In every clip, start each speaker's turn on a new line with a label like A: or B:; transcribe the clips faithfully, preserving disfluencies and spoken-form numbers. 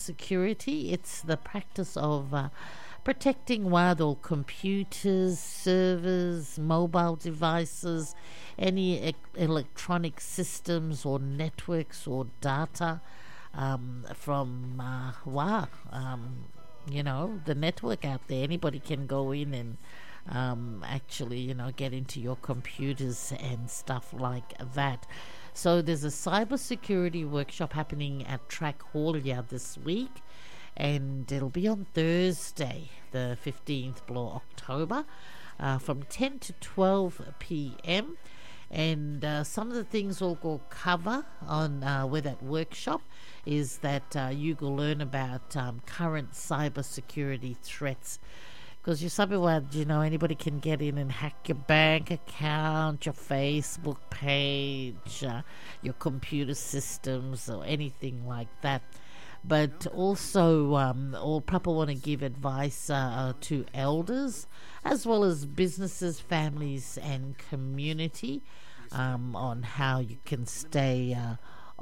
A: cybersecurity. It's the practice of uh, protecting wild or computers, servers, mobile devices, any e- electronic systems or networks or data um, from uh, wow, um, you know, the network out there. Anybody can go in and um, actually, you know, get into your computers and stuff like that. So there's a cybersecurity workshop happening at Track Hall here this week, and it'll be on Thursday, the fifteenth of October, uh, from ten to twelve p.m. And uh, some of the things we'll go cover on uh, with that workshop is that uh, you will learn about um, current cybersecurity threats. Because you're somewhere, you know, anybody can get in and hack your bank account, your Facebook page, uh, your computer systems, or anything like that. But also, um, all Papa want to give advice uh, to elders, as well as businesses, families, and community um, on how you can stay uh,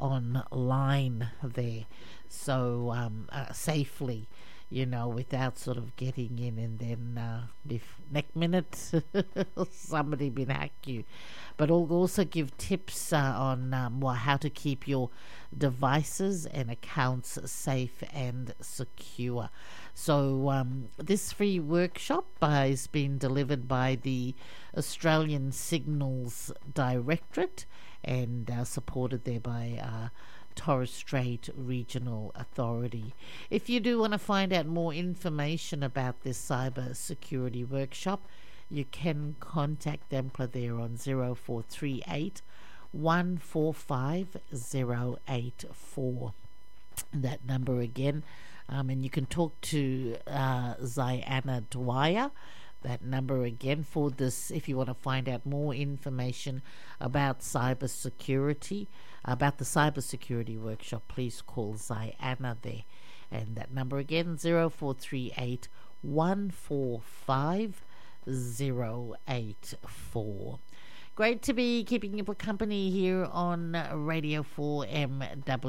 A: online there, so um, uh, safely, you know, without sort of getting in and then uh, bef- next minute somebody been hack you. But I'll also give tips uh, on um, well, how to keep your devices and accounts safe and secure. So um, this free workshop uh, is being delivered by the Australian Signals Directorate and uh, supported there by uh, Torres Strait Regional Authority. If you do want to find out more information about this cyber security workshop, you can contact them there on zero four three eight, one four five, zero eight four. That number again. Um, and you can talk to uh, Ziana Dwyer. That number again for this, if you want to find out more information about cybersecurity, about the cybersecurity workshop, please call Ziana there. And that number again, zero four three eight, one four five, zero eight four. Great to be keeping you company here on Radio four M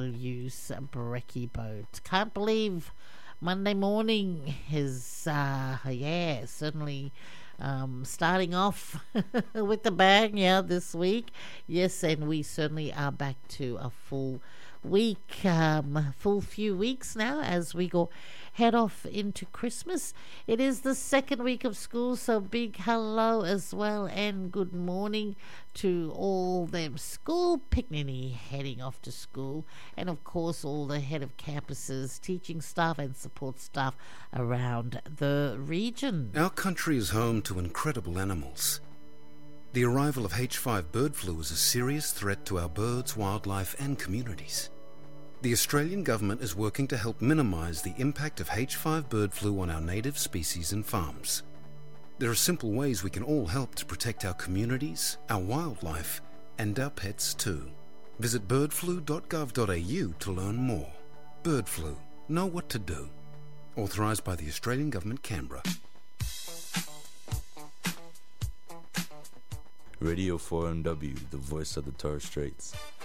A: W's Brekkie Boat. Can't believe Monday morning is, uh, yeah, certainly um, starting off with the bang, yeah, this week. Yes, and we certainly are back to a full week, um, full few weeks now as we go head off into Christmas. It is the second week of school, so big hello as well and good morning to all them school picnicky heading off to school, and of course all the head of campuses, teaching staff and support staff around the region.
B: Our country is home to incredible animals. The arrival of H five bird flu is a serious threat to our birds, wildlife and communities. The Australian government is working to help minimise the impact of H five bird flu on our native species and farms. There are simple ways we can all help to protect our communities, our wildlife and our pets too. Visit bird flu dot gov dot a u to learn more. Bird flu. Know what to do. Authorised by the Australian Government, Canberra.
C: Radio four M W, the voice of the Torres Straits.